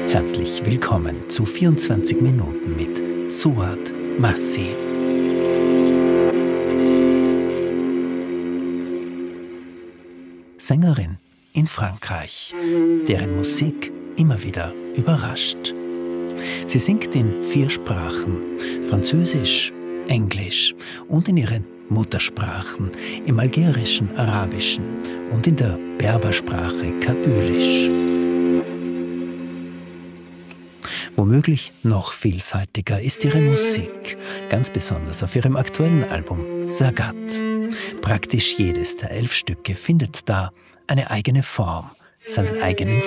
Herzlich willkommen zu 24 Minuten mit Suad Massi. Sängerin in Frankreich, deren Musik immer wieder überrascht. Sie singt in 4 Sprachen: Französisch, Englisch und in ihren Muttersprachen, im Algerischen, Arabischen und in der Berbersprache Kabylisch. Womöglich noch vielseitiger ist ihre Musik, ganz besonders auf ihrem aktuellen Album Sagat. Praktisch jedes der 11 Stücke findet da eine eigene Form, seinen eigenen